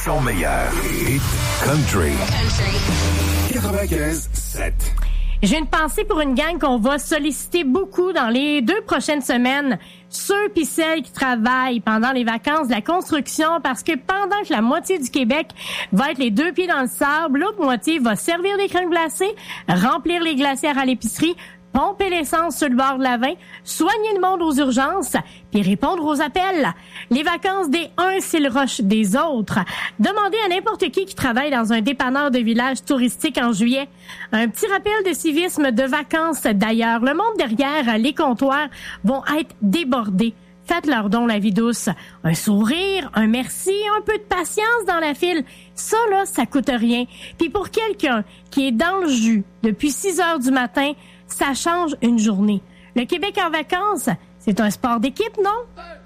Son meilleur hit country. 95.7. J'ai une pensée pour une gang qu'on va solliciter beaucoup dans les 2 prochaines semaines. Ceux pis celles qui travaillent pendant les vacances de la construction, parce que pendant que la moitié du Québec va être les 2 pieds dans le sable, l'autre moitié va servir des crèmes glacées, remplir les glacières à l'épicerie, pomper l'essence sur le bord de la 20, soigner le monde aux urgences, puis répondre aux appels. Les vacances des uns, c'est le rush des autres. Demandez à n'importe qui travaille dans un dépanneur de village touristique en juillet. Un petit rappel de civisme de vacances d'ailleurs. Le monde derrière les comptoirs vont être débordés. Faites-leur don la vie douce. Un sourire, un merci, un peu de patience dans la file. Ça, là, ça coûte rien. Puis pour quelqu'un qui est dans le jus depuis 6 heures du matin, ça change une journée. Le Québec en vacances, c'est un sport d'équipe, non?